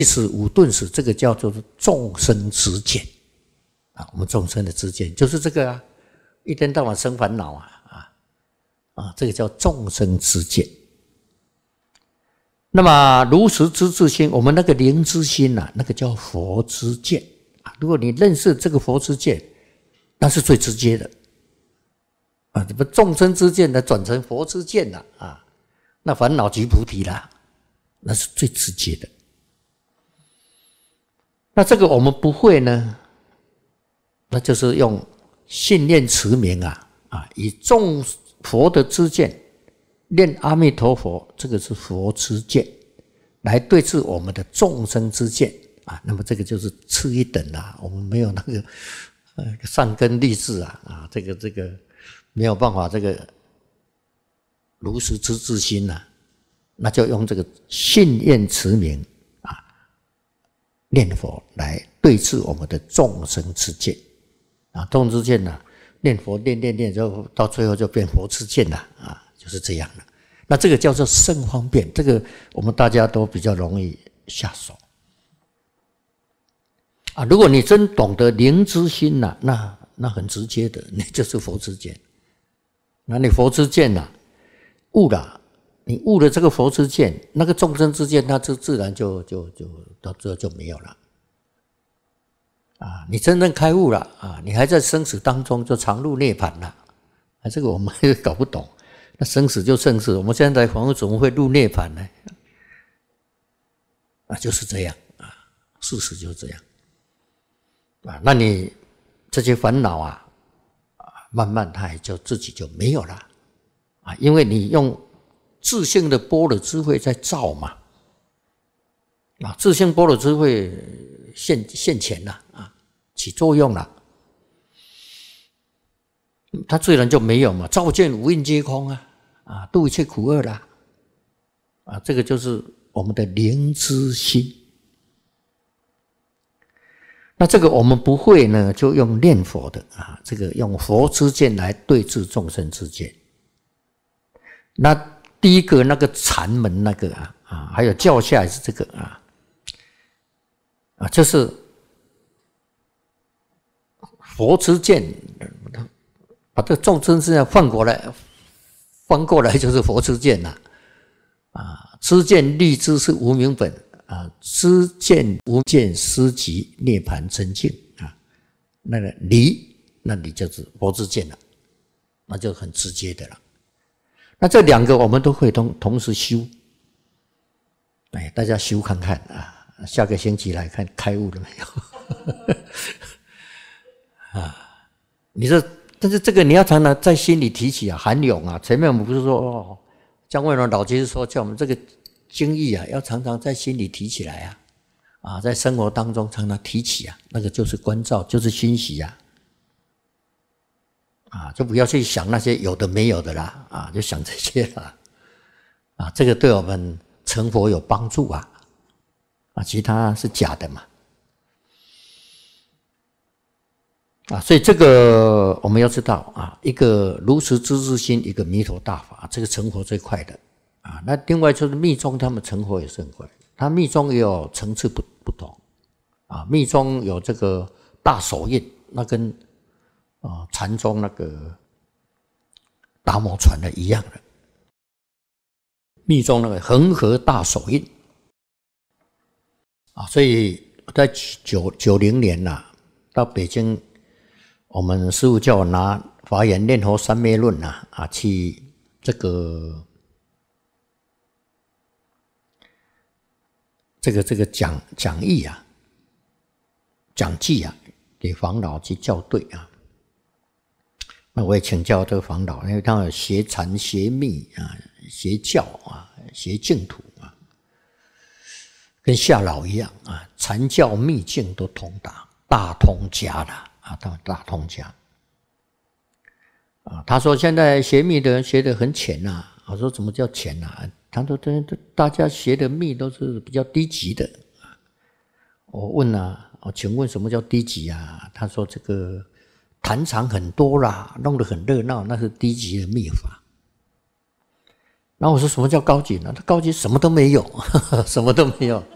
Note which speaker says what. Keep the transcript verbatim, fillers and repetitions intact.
Speaker 1: 是五顿时，这个叫做众生之见啊。我们众生的知见就是这个啊，一天到晚生烦恼啊啊啊，这个叫众生之见。那么如实知自心，我们那个灵之心啊，那个叫佛之见啊。如果你认识这个佛之见，那是最直接的啊。怎么众生之见呢，转成佛之见了啊？那烦恼即菩提啦，那是最直接的。那这个我们不会呢，那就是用信念持名啊啊，以众佛的知见念阿弥陀佛，这个是佛之见，来对治我们的众生之见啊。那么这个就是次一等啊，我们没有那个呃善根立志啊啊，这个这个没有办法这个如实知自心啊，那就用这个信念持名啊，念佛来对治我们的众生之见啊。众生之见呢，念佛念念念，就到最后就变佛之见了啊，就是这样的。那这个叫做甚方便，这个我们大家都比较容易下手啊。如果你真懂得灵之心呐，那那很直接的，你就是佛之见。那你佛之见呐，悟了，你悟了这个佛之见，那个众生之见，它就自然就就就到最后就没有了啊。你真正开悟了啊，你还在生死当中就常入涅槃了啊。这个我们也搞不懂。那生死就生死，我们现在反而怎么会入涅槃呢？啊，就是这样啊，事实就是这样啊。那你这些烦恼啊，慢慢它也就自己就没有了啊，因为你用自性的般若智慧在照嘛啊，自性般若智慧现现前了啊，起作用了，它自然就没有嘛。照见五蕴皆空啊。啊，度一切苦厄啦！啊，这个就是我们的灵之心。那这个我们不会呢，就用念佛的啊，这个用佛之见来对治众生之见。那第一个那个禅门那个啊啊，还有教下也是这个啊啊，就是佛之见，把这个众生之见换过来。翻过来就是佛之见呐，啊，知见立知是无明本啊，知见无见思即涅槃真境啊，那个离，那你就是佛之见了，那就很直接的了。那这两个我们都可以同同时修，哎，大家修看看啊，下个星期来看开悟了没有？啊，你这。但是这个你要常常在心里提起啊，涵咏啊。前面我们不是说哦，姜维龙老居士说叫我们这个经义啊，要常常在心里提起来啊，啊，在生活当中常常提起啊，那个就是关照，就是欣喜啊，啊，就不要去想那些有的没有的啦，啊，就想这些啦，啊，这个对我们成佛有帮助啊，啊，其他是假的嘛。啊，所以这个我们要知道啊，一个如实知自心，一个弥陀大法，这个成佛最快的啊。那另外就是密宗，他们成佛也是很快，他密宗也有层次不不同啊。密宗有这个大手印，那跟啊禅宗那个达摩传的一样的，密宗那个恒河大手印啊。所以在九九零年呐、啊，到北京。我们师父叫我拿《华严念佛三昧论》啊啊去这个这个这个讲讲义啊讲记啊给房老去校对啊。那我也请教这个房老，因为他有学禅、学密啊、学教啊、学净土啊，跟夏老一样啊，禅教密净都通达，大通家了。啊，他大通家啊，他说现在学密的人学得很浅呐、啊。我说怎么叫浅呐、啊？他说大家学的密都是比较低级的。我问啊，我请问什么叫低级啊？他说这个坛场很多啦，弄得很热闹，那是低级的密法。然后我说什么叫高级呢？他高级什么都没有，什么都没有。